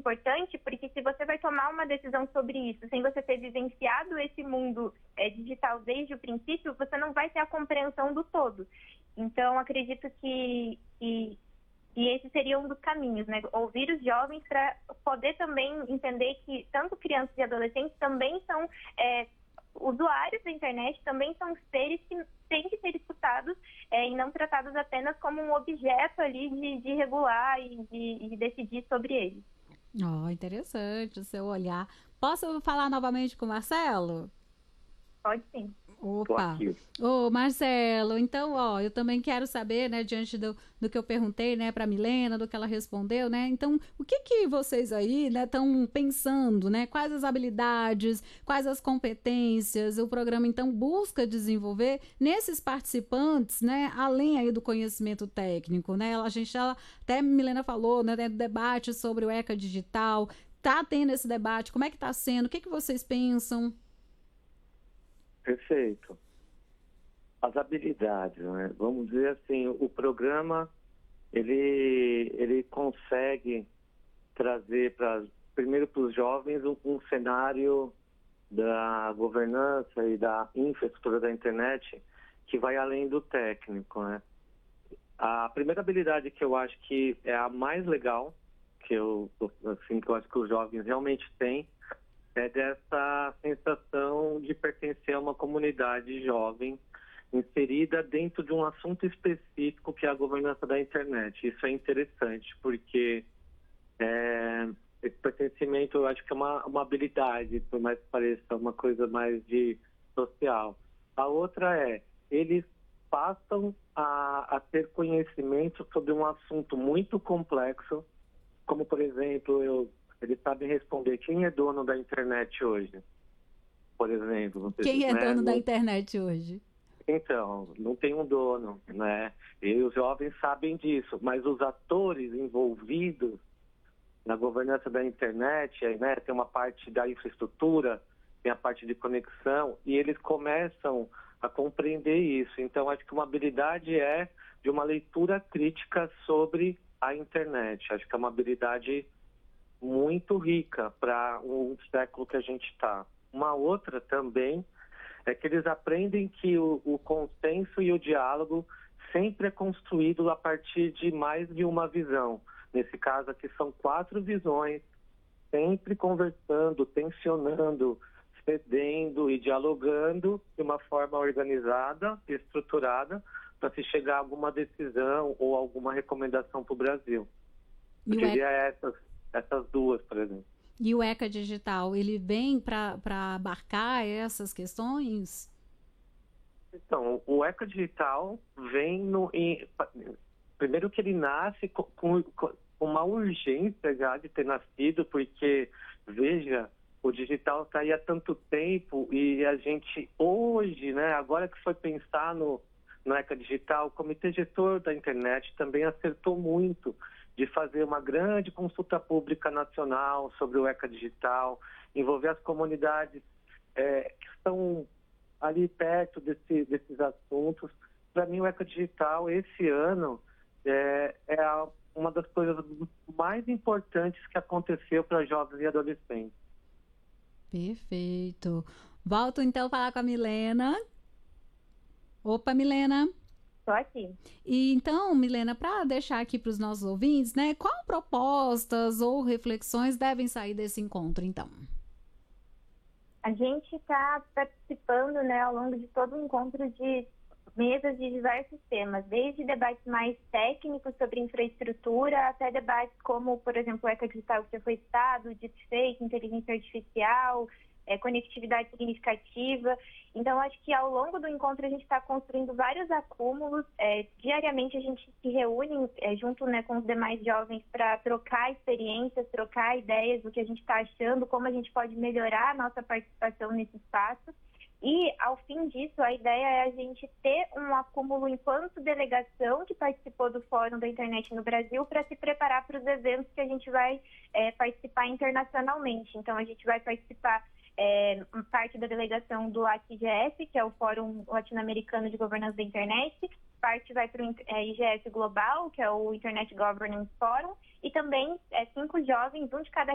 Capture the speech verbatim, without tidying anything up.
importante, porque se você vai tomar uma decisão sobre isso, sem você ter vivenciado esse mundo é, digital desde o princípio, você não vai ter a compreensão do todo. Então, acredito que, que, que esse seria um dos caminhos, né? Ouvir os jovens para poder também entender que tanto crianças e adolescentes também são é, usuários da internet, também são seres que têm que ser escutados é, e não tratados apenas como um objeto ali de, de regular e de, de decidir sobre eles. Oh, interessante o seu olhar. Posso falar novamente com o Marcelo? Pode sim. Opa! Ô, Marcelo, então, ó, eu também quero saber, né, diante do, do que eu perguntei, né, para Milena, do que ela respondeu, né, então, o que que vocês aí, né, estão pensando, né, quais as habilidades, quais as competências o programa, então, busca desenvolver nesses participantes, né, além aí do conhecimento técnico, né, a gente, ela, até Milena falou, né, do debate sobre o ECA digital, tá tendo esse debate, como é que tá sendo, o que que vocês pensam? Perfeito. As habilidades, né? Vamos dizer assim, o programa, ele, ele consegue trazer, pra, primeiro para os jovens, um, um cenário da governança e da infraestrutura da internet que vai além do técnico, né? A primeira habilidade que eu acho que é a mais legal, que eu, assim, que eu acho que os jovens realmente têm, é dessa sensação de pertencer a uma comunidade jovem inserida dentro de um assunto específico que é a governança da internet. Isso é interessante, porque é, esse pertencimento eu acho que é uma, uma habilidade, por mais que pareça uma coisa mais de social. A outra é, eles passam a, a ter conhecimento sobre um assunto muito complexo, como, por exemplo, eu eles sabem responder quem é dono da internet hoje, por exemplo. Quem é né? dono não... da internet hoje? Então, não tem um dono, né? E os jovens sabem disso, mas os atores envolvidos na governança da internet, né, tem uma parte da infraestrutura, tem a parte de conexão, e eles começam a compreender isso. Então, acho que uma habilidade é de uma leitura crítica sobre a internet. Acho que é uma habilidade muito rica para um século que a gente está. Uma outra também é que eles aprendem que o, o consenso e o diálogo sempre é construído a partir de mais de uma visão. Nesse caso aqui são quatro visões, sempre conversando, tensionando, cedendo e dialogando de uma forma organizada e estruturada para se chegar a alguma decisão ou alguma recomendação para o Brasil. Eu diria essas essas duas, por exemplo. E o ECA Digital, ele vem para abarcar essas questões? Então, o ECA Digital vem no... Em, primeiro que ele nasce com, com, com uma urgência já de ter nascido, porque, veja, o digital está aí há tanto tempo e a gente hoje, né, agora que foi pensar no, no ECA Digital, o Comitê Gestor da Internet também acertou muito de fazer uma grande consulta pública nacional sobre o ECA Digital, envolver as comunidades é, que estão ali perto desse, desses assuntos. Para mim, o ECA Digital, esse ano, é, é uma das coisas mais importantes que aconteceu para jovens e adolescentes. Perfeito. Volto, então, a falar com a Milena. Opa, Milena. Estou aqui. E então, Milena, para deixar aqui para os nossos ouvintes, né, qual propostas ou reflexões devem sair desse encontro, então? A gente está participando, né, ao longo de todo o encontro de mesas de diversos temas, desde debates mais técnicos sobre infraestrutura até debates como, por exemplo, o ECA Digital que já foi citado, deepfake, inteligência artificial, é, conectividade significativa. Então, acho que ao longo do encontro a gente está construindo vários acúmulos. É, diariamente a gente se reúne é, junto, né, com os demais jovens para trocar experiências, trocar ideias do que a gente está achando, como a gente pode melhorar a nossa participação nesse espaço. E, ao fim disso, a ideia é a gente ter um acúmulo enquanto delegação que participou do Fórum da Internet no Brasil para se preparar para os eventos que a gente vai é, participar internacionalmente. Então, a gente vai participar É, parte da delegação do A T G S, que é o Fórum Latino-Americano de Governança da Internet, parte vai para o é, I G S Global, que é o Internet Governance Forum, e também é, cinco jovens, um de cada